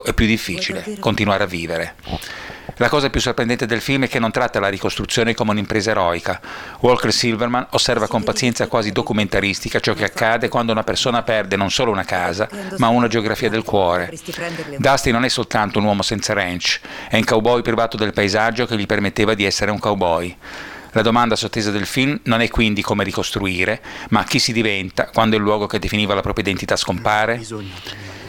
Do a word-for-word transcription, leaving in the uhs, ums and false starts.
è più difficile continuare a vivere. La cosa più sorprendente del film è che non tratta la ricostruzione come un'impresa eroica. Walker Silverman osserva con pazienza quasi documentaristica ciò che accade quando una persona perde non solo una casa, ma una geografia del cuore. Dusty non è soltanto un uomo senza ranch, è un cowboy privato del paesaggio che gli permetteva di essere un cowboy. La domanda sottesa del film non è quindi come ricostruire, ma chi si diventa quando il luogo che definiva la propria identità scompare.